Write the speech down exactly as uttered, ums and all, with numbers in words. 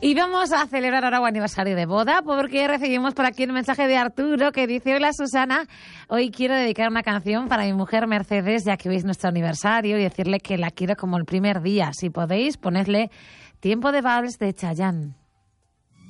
Y vamos a celebrar ahora un aniversario de boda porque recibimos por aquí un mensaje de Arturo que dice: hola Susana, hoy quiero dedicar una canción para mi mujer Mercedes, ya que hoy es nuestro aniversario, y decirle que la quiero como el primer día. Si podéis, ponedle Tiempo de Vals de Chayanne.